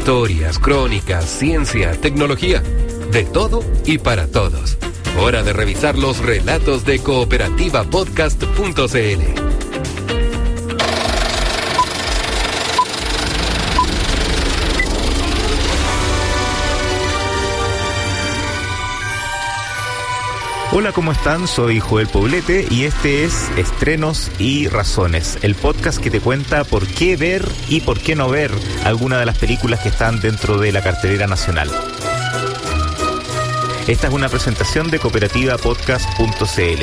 Historias, crónicas, ciencia, tecnología. De todo y para todos. Hora de revisar los relatos de cooperativapodcast.cl. Hola, ¿cómo están? Soy Joel Poblete y este es Estrenos y Razones, el podcast que te cuenta por qué ver y por qué no ver alguna de las películas que están dentro de la cartelera nacional. Esta es una presentación de cooperativapodcast.cl.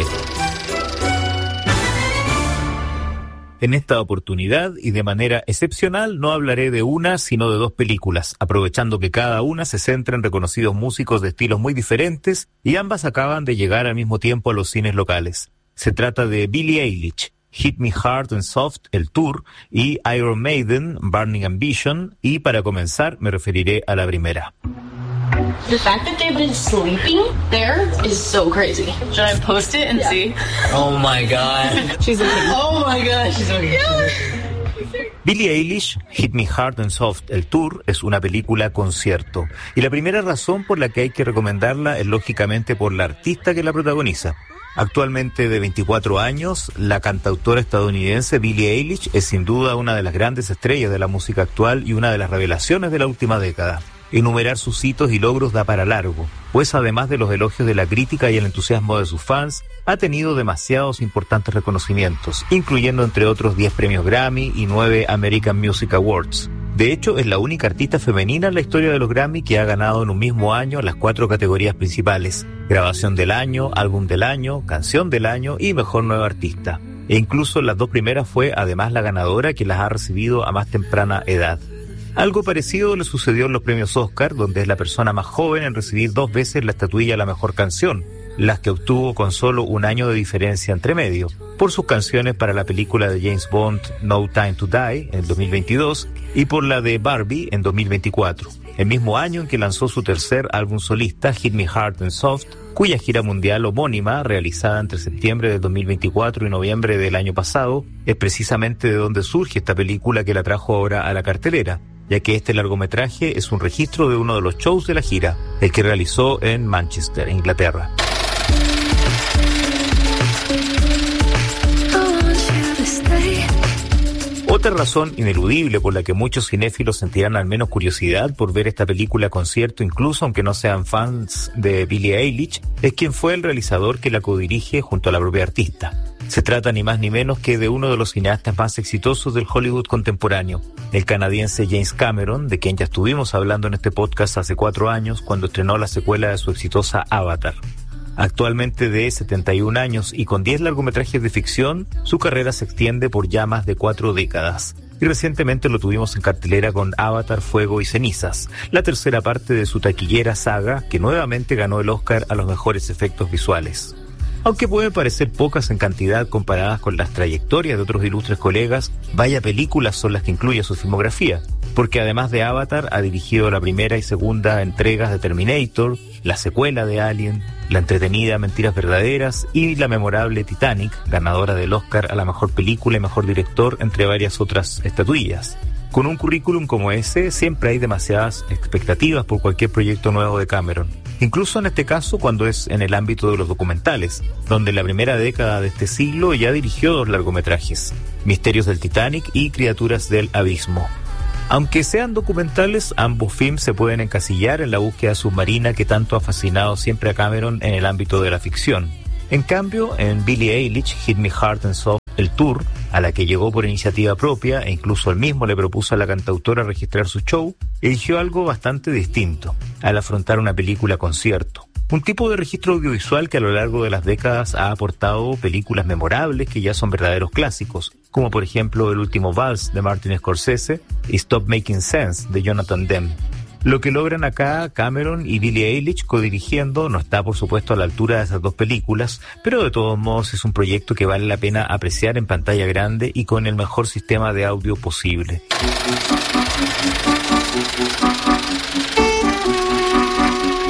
En esta oportunidad y de manera excepcional no hablaré de una, sino de dos películas, aprovechando que cada una se centra en reconocidos músicos de estilos muy diferentes y ambas acaban de llegar al mismo tiempo a los cines locales. Se trata de Billie Eilish, Hit Me Hard and Soft, el tour, y Iron Maiden, Burning Ambition, y para comenzar me referiré a la primera. The fact that they've been sleeping there is so crazy. Should I post it and see? Oh my god. She's okay. Oh my god, she's okay. Billie Eilish, Hit Me Hard and Soft, el tour, es una película concierto. Y la primera razón por la que hay que recomendarla es lógicamente por la artista que la protagoniza. Actualmente de 24 años, la cantautora estadounidense Billie Eilish es sin duda una de las grandes estrellas de la música actual y una de las revelaciones de la última década. Enumerar sus hitos y logros da para largo, pues además de los elogios de la crítica y el entusiasmo de sus fans, ha tenido demasiados importantes reconocimientos, incluyendo entre otros 10 premios Grammy y 9 American Music Awards. De hecho, es la única artista femenina en la historia de los Grammy que ha ganado en un mismo año las 4 categorías principales: Grabación del Año, Álbum del Año, Canción del Año y Mejor Nueva Artista. E incluso en las 2 primeras fue además la ganadora que las ha recibido a más temprana edad. Algo parecido le sucedió en los premios Oscar, donde es la persona más joven en recibir 2 veces la estatuilla a la mejor canción, las que obtuvo con solo un año de diferencia entre medio, por sus canciones para la película de James Bond No Time to Die en 2022 y por la de Barbie en 2024, el mismo año en que lanzó su tercer álbum solista, Hit Me Hard and Soft, cuya gira mundial homónima, realizada entre septiembre de 2024 y noviembre del año pasado, es precisamente de donde surge esta película que la trajo ahora a la cartelera, ya que este largometraje es un registro de uno de los shows de la gira, el que realizó en Manchester, Inglaterra. Otra razón ineludible por la que muchos cinéfilos sentirán al menos curiosidad por ver esta película concierto, incluso aunque no sean fans de Billie Eilish, es quien fue el realizador que la codirige junto a la propia artista. Se trata ni más ni menos que de uno de los cineastas más exitosos del Hollywood contemporáneo, el canadiense James Cameron, de quien ya estuvimos hablando en este podcast hace 4 años cuando estrenó la secuela de su exitosa Avatar. Actualmente de 71 años y con 10 largometrajes de ficción, su carrera se extiende por ya más de 4 décadas. Y recientemente lo tuvimos en cartelera con Avatar, Fuego y Cenizas, la tercera parte de su taquillera saga que nuevamente ganó el Oscar a los mejores efectos visuales. Aunque pueden parecer pocas en cantidad comparadas con las trayectorias de otros ilustres colegas, vaya películas son las que incluye su filmografía, porque además de Avatar ha dirigido la primera y segunda entregas de Terminator, la secuela de Alien, la entretenida Mentiras Verdaderas y la memorable Titanic, ganadora del Oscar a la mejor película y mejor director, entre varias otras estatuillas. Con un currículum como ese, siempre hay demasiadas expectativas por cualquier proyecto nuevo de Cameron. Incluso en este caso cuando es en el ámbito de los documentales, donde en la primera década de este siglo ya dirigió 2 largometrajes, Misterios del Titanic y Criaturas del Abismo. Aunque sean documentales, ambos films se pueden encasillar en la búsqueda submarina que tanto ha fascinado siempre a Cameron en el ámbito de la ficción. En cambio, en Billie Eilish, Hit Me Hard and Soft, el tour, a la que llegó por iniciativa propia e incluso él mismo le propuso a la cantautora registrar su show, eligió algo bastante distinto al afrontar una película concierto. Un tipo de registro audiovisual que a lo largo de las décadas ha aportado películas memorables que ya son verdaderos clásicos, como por ejemplo El último vals de Martin Scorsese y Stop Making Sense de Jonathan Demme. Lo que logran acá Cameron y Billie Eilish codirigiendo no está por supuesto a la altura de esas 2 películas, pero de todos modos es un proyecto que vale la pena apreciar en pantalla grande y con el mejor sistema de audio posible.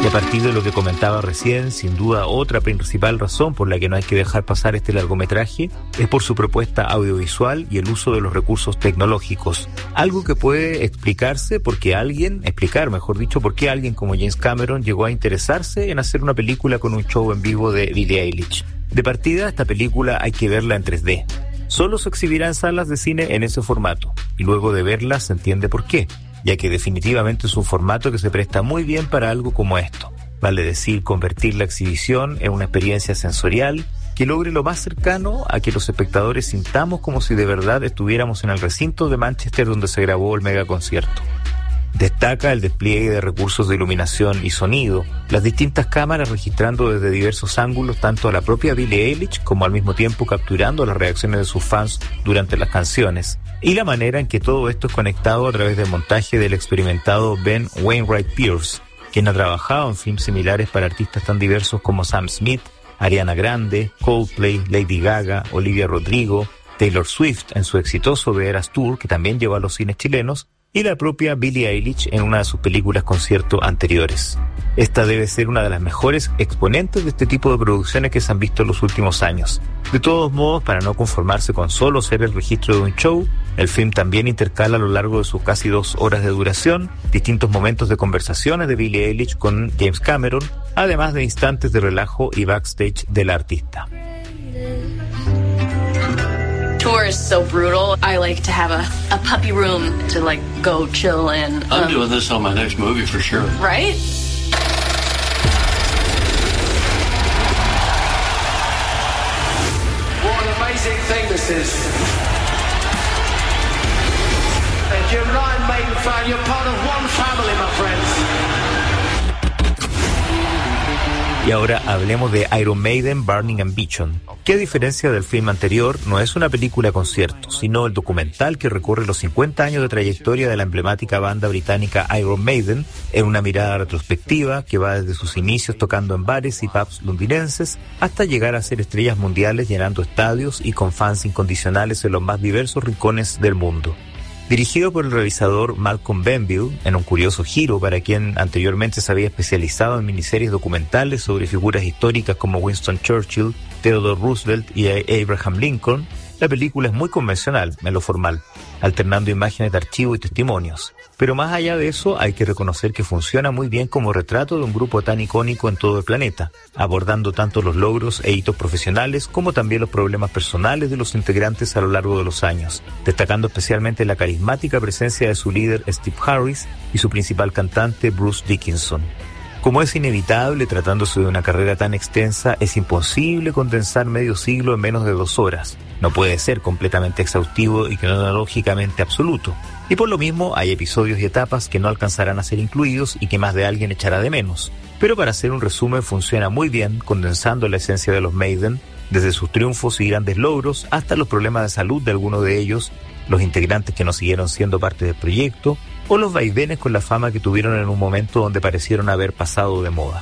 Y a partir de lo que comentaba recién, sin duda otra principal razón por la que no hay que dejar pasar este largometraje es por su propuesta audiovisual y el uso de los recursos tecnológicos. Algo que puede explicar por qué alguien como James Cameron llegó a interesarse en hacer una película con un show en vivo de Billie Eilish. De partida, esta película hay que verla en 3D. Solo se exhibirá en salas de cine en ese formato, y luego de verla se entiende por qué, ya que definitivamente es un formato que se presta muy bien para algo como esto. Vale decir, convertir la exhibición en una experiencia sensorial que logre lo más cercano a que los espectadores sintamos como si de verdad estuviéramos en el recinto de Manchester donde se grabó el megaconcierto. Destaca el despliegue de recursos de iluminación y sonido, las distintas cámaras registrando desde diversos ángulos tanto a la propia Billie Eilish como al mismo tiempo capturando las reacciones de sus fans durante las canciones, y la manera en que todo esto es conectado a través del montaje del experimentado Ben Wainwright Pierce, quien ha trabajado en films similares para artistas tan diversos como Sam Smith, Ariana Grande, Coldplay, Lady Gaga, Olivia Rodrigo, Taylor Swift en su exitoso The Eras Tour, que también llevó a los cines chilenos, y la propia Billie Eilish en una de sus películas concierto anteriores. Esta debe ser una de las mejores exponentes de este tipo de producciones que se han visto en los últimos años. De todos modos, para no conformarse con solo ser el registro de un show, el film también intercala a lo largo de sus casi 2 horas de duración distintos momentos de conversaciones de Billie Eilish con James Cameron, además de instantes de relajo y backstage del artista. Tour is so brutal. I like to have a puppy room to go chill in. I'm doing this on my next movie for sure. Right? What an amazing thing this is. And you're Ryan Maiden fan, you're part of one family, my friends. Y ahora hablemos de Iron Maiden Burning Ambition, que a diferencia del film anterior no es una película concierto, sino el documental que recorre los 50 años de trayectoria de la emblemática banda británica Iron Maiden en una mirada retrospectiva que va desde sus inicios tocando en bares y pubs londinenses hasta llegar a ser estrellas mundiales llenando estadios y con fans incondicionales en los más diversos rincones del mundo. Dirigido por el realizador Malcolm Benville, en un curioso giro para quien anteriormente se había especializado en miniseries documentales sobre figuras históricas como Winston Churchill, Theodore Roosevelt y Abraham Lincoln, la película es muy convencional en lo formal, alternando imágenes de archivo y testimonios. Pero más allá de eso, hay que reconocer que funciona muy bien como retrato de un grupo tan icónico en todo el planeta, abordando tanto los logros e hitos profesionales como también los problemas personales de los integrantes a lo largo de los años, destacando especialmente la carismática presencia de su líder Steve Harris y su principal cantante Bruce Dickinson. Como es inevitable, tratándose de una carrera tan extensa, es imposible condensar medio siglo en menos de 2 horas. No puede ser completamente exhaustivo y cronológicamente absoluto. Y por lo mismo hay episodios y etapas que no alcanzarán a ser incluidos y que más de alguien echará de menos. Pero para hacer un resumen funciona muy bien, condensando la esencia de los Maiden, desde sus triunfos y grandes logros hasta los problemas de salud de algunos de ellos, los integrantes que no siguieron siendo parte del proyecto, o los vaivenes con la fama que tuvieron en un momento donde parecieron haber pasado de moda.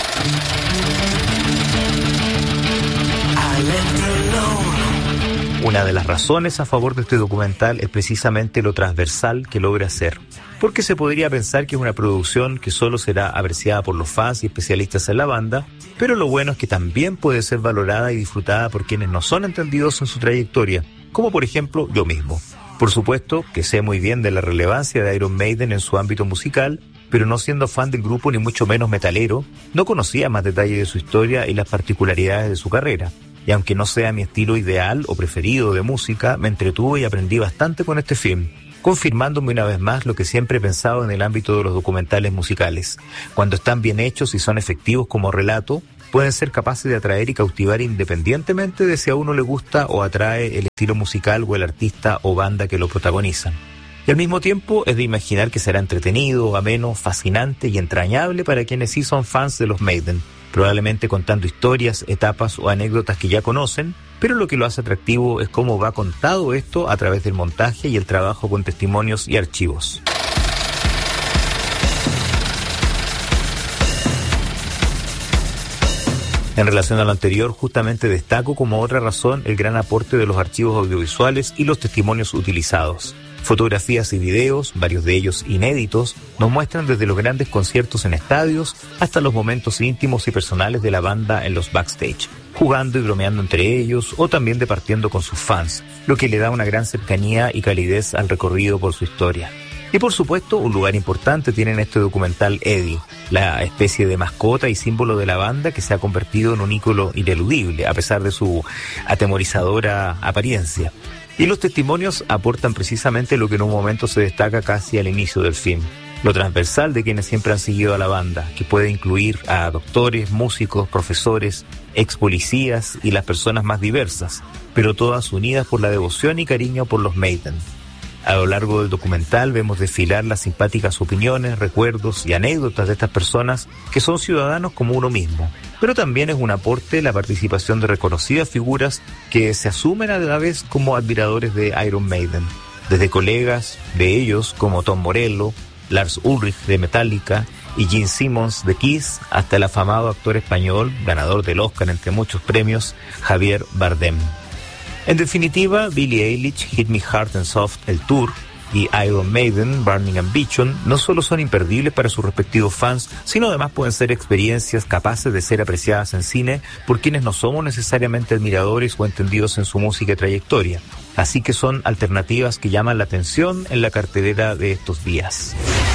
Una de las razones a favor de este documental es precisamente lo transversal que logra ser, porque se podría pensar que es una producción que solo será apreciada por los fans y especialistas en la banda, pero lo bueno es que también puede ser valorada y disfrutada por quienes no son entendidos en su trayectoria, como por ejemplo yo mismo. Por supuesto que sé muy bien de la relevancia de Iron Maiden en su ámbito musical, pero no siendo fan del grupo ni mucho menos metalero, no conocía más detalles de su historia y las particularidades de su carrera. Y aunque no sea mi estilo ideal o preferido de música, me entretuve y aprendí bastante con este film, confirmándome una vez más lo que siempre he pensado en el ámbito de los documentales musicales. Cuando están bien hechos y son efectivos como relato, pueden ser capaces de atraer y cautivar independientemente de si a uno le gusta o atrae el estilo musical o el artista o banda que lo protagonizan. Y al mismo tiempo es de imaginar que será entretenido, ameno, fascinante y entrañable para quienes sí son fans de los Maiden, probablemente contando historias, etapas o anécdotas que ya conocen, pero lo que lo hace atractivo es cómo va contado esto a través del montaje y el trabajo con testimonios y archivos. En relación a lo anterior, justamente destaco como otra razón el gran aporte de los archivos audiovisuales y los testimonios utilizados. Fotografías y videos, varios de ellos inéditos, nos muestran desde los grandes conciertos en estadios hasta los momentos íntimos y personales de la banda en los backstage, jugando y bromeando entre ellos o también departiendo con sus fans, lo que le da una gran cercanía y calidez al recorrido por su historia. Y por supuesto, un lugar importante tiene en este documental Eddie, la especie de mascota y símbolo de la banda que se ha convertido en un ícono ineludible, a pesar de su atemorizadora apariencia. Y los testimonios aportan precisamente lo que en un momento se destaca casi al inicio del film: lo transversal de quienes siempre han seguido a la banda, que puede incluir a doctores, músicos, profesores, ex policías y las personas más diversas, pero todas unidas por la devoción y cariño por los Maiden. A lo largo del documental vemos desfilar las simpáticas opiniones, recuerdos y anécdotas de estas personas que son ciudadanos como uno mismo. Pero también es un aporte la participación de reconocidas figuras que se asumen a la vez como admiradores de Iron Maiden. Desde colegas de ellos como Tom Morello, Lars Ulrich de Metallica y Gene Simmons de Kiss, hasta el afamado actor español, ganador del Oscar entre muchos premios, Javier Bardem. En definitiva, Billie Eilish, Hit Me Hard and Soft, el tour, y Iron Maiden, Burning Ambition, no solo son imperdibles para sus respectivos fans, sino además pueden ser experiencias capaces de ser apreciadas en cine por quienes no somos necesariamente admiradores o entendidos en su música y trayectoria. Así que son alternativas que llaman la atención en la cartelera de estos días.